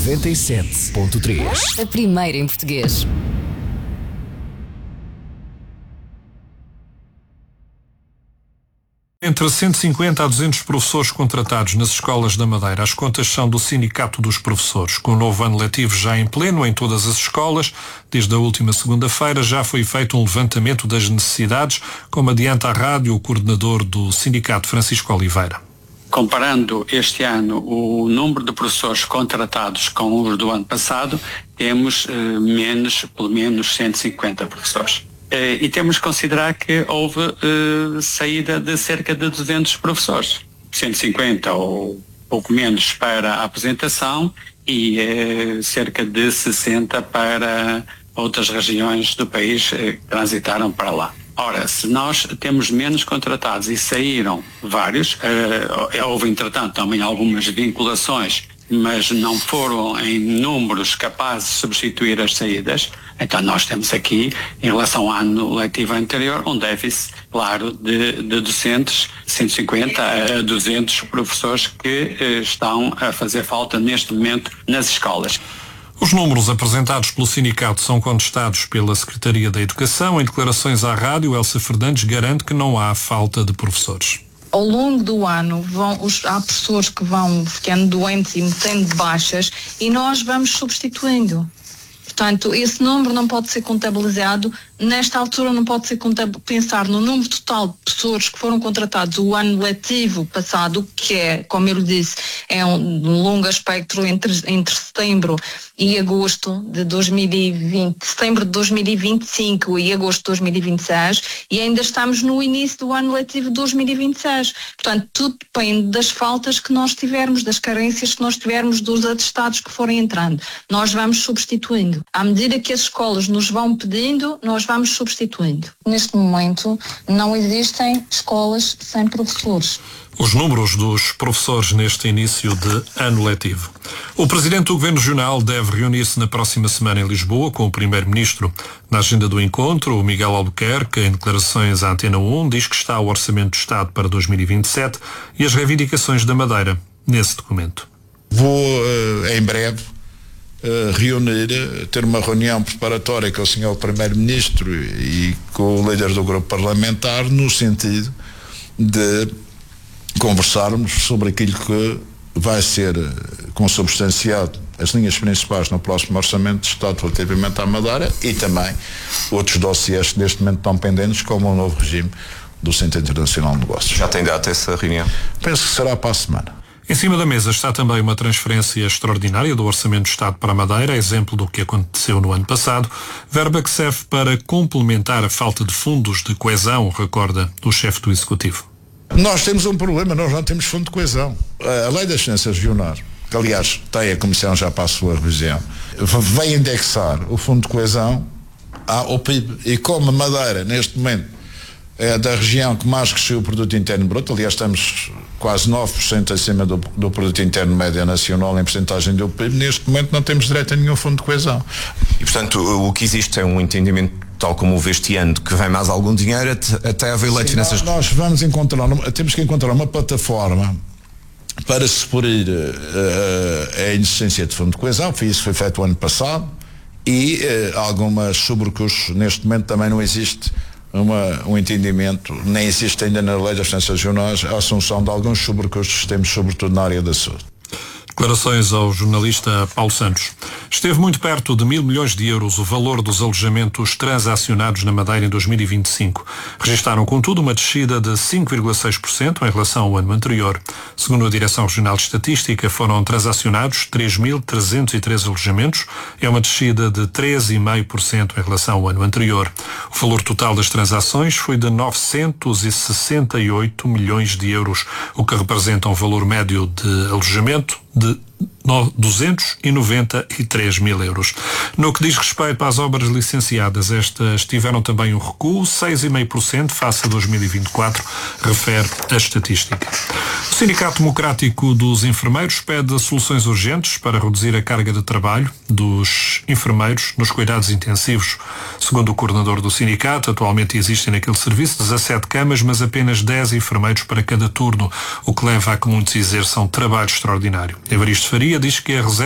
97.3. A primeira em português. Entre 150 a 200 professores contratados nas escolas da Madeira. As contas são do Sindicato dos Professores. Com o novo ano letivo já em pleno em todas as escolas, desde a última segunda-feira já foi feito um levantamento das necessidades, como adianta à rádio o coordenador do Sindicato, Francisco Oliveira. Comparando este ano o número de professores contratados com os do ano passado, temos pelo menos 150 professores. E temos que considerar que houve saída de cerca de 200 professores, 150 ou pouco menos para a apresentação e cerca de 60 para outras regiões do país que transitaram para lá. Ora, se nós temos menos contratados e saíram vários, houve entretanto também algumas vinculações, mas não foram em números capazes de substituir as saídas, então nós temos aqui, em relação ao ano letivo anterior, um déficit, claro, de docentes, 150 a 200 professores que estão a fazer falta neste momento nas escolas. Os números apresentados pelo sindicato são contestados pela Secretaria da Educação. Em declarações à rádio, Elsa Fernandes garante que não há falta de professores. Ao longo do ano há professores que vão ficando doentes e metendo baixas e nós vamos substituindo. Portanto, esse número não pode ser contabilizado, nesta altura não pode ser pensar no número total de professores que foram contratados o ano letivo passado, que é, como eu lhe disse, é um longo espectro entre setembro e agosto de 2020, setembro de 2025 e agosto de 2026, e ainda estamos no início do ano letivo de 2026. Portanto, tudo depende das faltas que nós tivermos, das carências que nós tivermos, dos atestados que forem entrando. Nós vamos substituindo. À medida que as escolas nos vão pedindo, nós vamos substituindo. Neste momento, não existem escolas sem professores. Os números dos professores neste início de ano letivo. O Presidente do Governo Regional deve reunir-se na próxima semana em Lisboa com o Primeiro-Ministro. Na agenda do encontro, o Miguel Albuquerque, em declarações à Antena 1, diz que está o Orçamento do Estado para 2027 e as reivindicações da Madeira nesse documento. Vou, em breve, ter uma reunião preparatória com o Sr. Primeiro-Ministro e com o líder do grupo parlamentar no sentido de conversarmos sobre aquilo que vai ser consubstanciado as linhas principais no próximo Orçamento de Estado relativamente à Madeira e também outros dossiês que neste momento estão pendentes, como o novo regime do Centro Internacional de Negócios. Já tem data essa reunião? Penso que será para a semana. Em cima da mesa está também uma transferência extraordinária do Orçamento do Estado para a Madeira, exemplo do que aconteceu no ano passado, verba que serve para complementar a falta de fundos de coesão, recorda o chefe do Executivo. Nós temos um problema, nós não temos fundo de coesão. A Lei das Ciências Regionais, que aliás tem a Comissão já para a sua revisão, vai indexar o fundo de coesão ao PIB. E como a Madeira, neste momento, é da região que mais cresceu o produto interno bruto, aliás estamos quase 9% acima do produto interno médio nacional em percentagem do PIB, neste momento não temos direito a nenhum fundo de coesão. E portanto o que existe é um entendimento, tal como houve este ano, que vem mais algum dinheiro até haver leite nessas... Nós temos que encontrar uma plataforma para suprir a inexistência de fundo de coesão, isso foi feito o ano passado, e algumas sobrecustos, neste momento também não existe um entendimento, nem existe ainda na Lei das Ciências Regionais a assunção de alguns sobrecustos que temos, sobretudo na área da saúde. Declarações ao jornalista Paulo Santos. Esteve muito perto de 1.000 milhões de euros o valor dos alojamentos transacionados na Madeira em 2025. Registaram, contudo, uma descida de 5,6% em relação ao ano anterior. Segundo a Direção Regional de Estatística, foram transacionados 3.303 alojamentos. É uma descida de 13,5% em relação ao ano anterior. O valor total das transações foi de 968 milhões de euros, o que representa um valor médio de alojamento de 293 mil euros. No que diz respeito às obras licenciadas, estas tiveram também um recuo, 6,5% face a 2024, refere a estatística. O Sindicato Democrático dos Enfermeiros pede soluções urgentes para reduzir a carga de trabalho dos enfermeiros nos cuidados intensivos. Segundo o coordenador do sindicato, atualmente existem naquele serviço 17 camas, mas apenas 10 enfermeiros para cada turno, o que leva a que muitos exerçam trabalho extraordinário. Evaristo Faria diz que a reserva